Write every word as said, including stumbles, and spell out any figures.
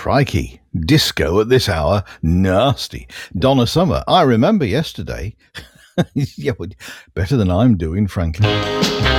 Crikey, disco at this hour, nasty. Donna Summer, I remember yesterday. Yeah, well, better than I'm doing, frankly.